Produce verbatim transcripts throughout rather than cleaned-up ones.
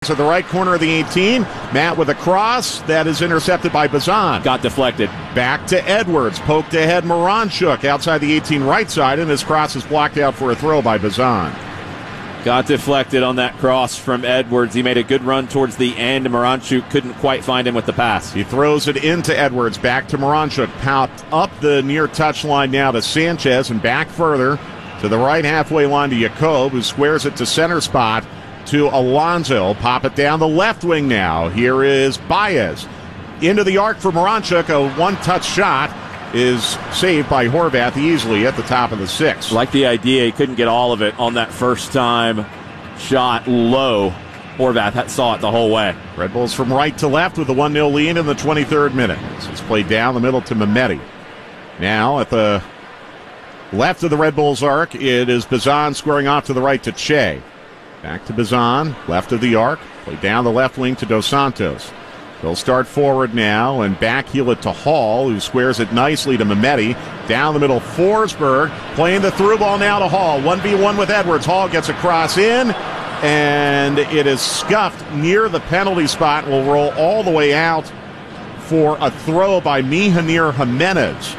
Edwards at the right corner of the eighteen. Matt with a cross. That is intercepted by Bazan. Got deflected. Back to Edwards. Poked ahead Moranchuk outside the eighteen right side, and his cross is blocked out for a throw by Bazan. Got deflected on that cross from Edwards. He made a good run towards the end. Moranchuk couldn't quite find him with the pass. He throws it into Edwards. Back to Moranchuk. Popped up the near touchline now to Sanchez, and back further to the right halfway line to Jacob, who squares it to center spot to Alonso. Pop it down the left wing now. Here is Baez. Into the arc for Moranchuk. A one-touch shot is saved by Horvath easily at the top of the sixth. Like the idea, he couldn't get all of it on that first time shot low. Horvath saw it the whole way. Red Bulls from right to left with the one nil lead in the twenty-third minute. It's played down the middle to Mehmeti. Now at the left of the Red Bulls arc, it is Bazan squaring off to the right to Che. Back to Bazan, left of the arc. Played down the left wing to Dos Santos. They'll start forward now and backheel it to Hall, who squares it nicely to Mehmeti. Down the middle, Forsberg playing the through ball now to Hall. one v one with Edwards. Hall gets a cross in, and it is scuffed near the penalty spot. Will roll all the way out for a throw by Mihanir Jimenez.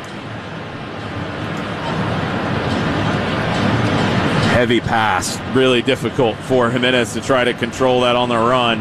Heavy pass. Really difficult for Jimenez to try to control that on the run.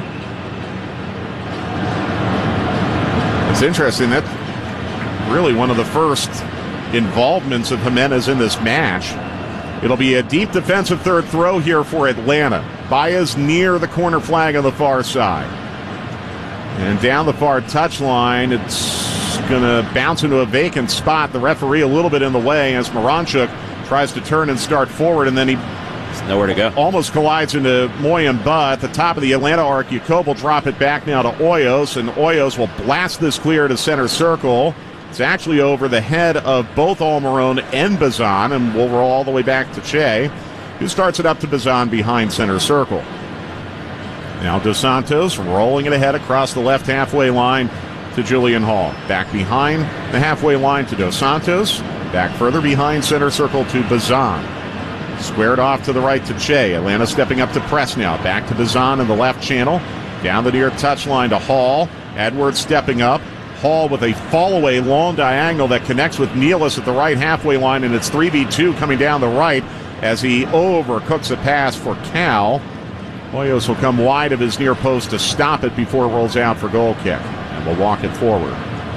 It's interesting. That's really one of the first involvements of Jimenez in this match. It'll be a deep defensive third throw here for Atlanta. Baez near the corner flag on the far side. And down the far touchline, it's going to bounce into a vacant spot. The referee a little bit in the way as Moranchuk tries to turn and start forward, and then he There's nowhere to go. Almost collides into Moyamba at the top of the Atlanta arc. Jacob will drop it back now to Hoyos, and Hoyos will blast this clear to center circle. It's actually over the head of both Almiron and Bazan, and will roll all the way back to Che, who starts it up to Bazan behind center circle. Now Dos Santos rolling it ahead across the left halfway line to Julian Hall. Back behind the halfway line to Dos Santos. Back further behind center circle to Bazan. Squared off to the right to Che. Atlanta stepping up to press now. Back to Bazan in the left channel. Down the near touchline to Hall. Edwards stepping up. Hall with a fall-away long diagonal that connects with Nealis at the right halfway line, and it's three v two coming down the right as he overcooks a pass for Cal. Hoyos will come wide of his near post to stop it before it rolls out for goal kick, and will walk it forward.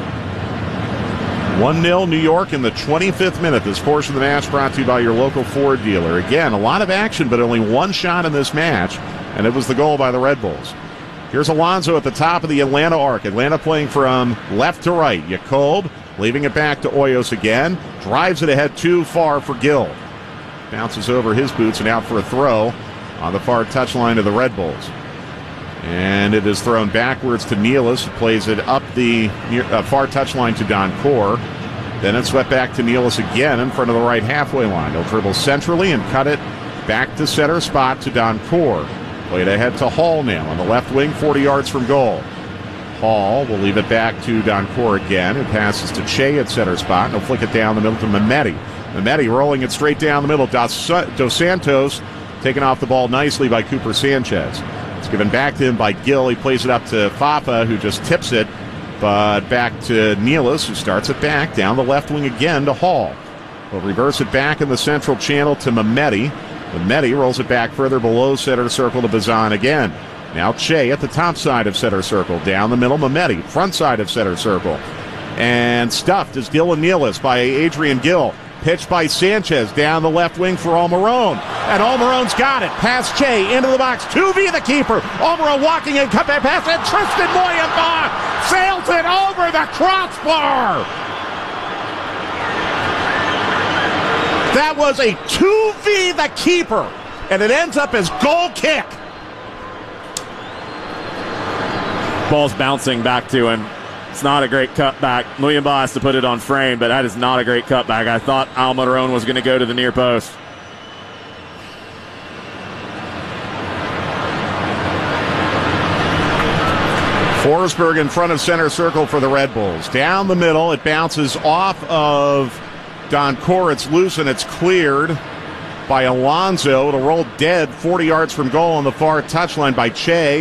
one nil New York in the twenty-fifth minute. This portion of the match brought to you by your local Ford dealer. Again, a lot of action, but only one shot in this match, and it was the goal by the Red Bulls. Here's Alonso at the top of the Atlanta arc. Atlanta playing from left to right. Jacob leaving it back to Hoyos again. Drives it ahead too far for Gill. Bounces over his boots and out for a throw on the far touchline of the Red Bulls. And it is thrown backwards to Nealis, who plays it up the near, uh, far touchline to Don Core. Then it's swept back to Nealis again in front of the right halfway line. He'll dribble centrally and cut it back to center spot to Don Core. Played ahead to Hall now on the left wing, forty yards from goal. Hall will leave it back to Don Core again. It passes to Che at center spot, and he'll flick it down the middle to Mehmeti. Mehmeti rolling it straight down the middle. Dos, Dos Santos taken off the ball nicely by Cooper Sanchez. It's given back to him by Gill. He plays it up to Fafa, who just tips it, but back to Nealis, who starts it back down the left wing again to Hall. He'll reverse it back in the central channel to Mehmeti. Mehmeti rolls it back further below center circle to Bazan again. Now Che at the top side of center circle. Down the middle, Mehmeti, front side of center circle. And stuffed is Gill and Nealis by Adrian Gill. Pitched by Sanchez down the left wing for Almiron. And Almiron's got it. Past Che into the box. two v the keeper. Almiron walking in, cut back pass, and Tristan Moyamba sails it over the crossbar. That was a two v the keeper, and it ends up as goal kick. Ball's bouncing back to him. It's not a great cutback. Muyamba has to put it on frame, but that is not a great cutback. I thought Almiron was going to go to the near post. Forsberg in front of center circle for the Red Bulls. Down the middle, it bounces off of Don Core. It's loose and it's cleared by Alonso. It'll roll dead forty yards from goal on the far touchline by Che.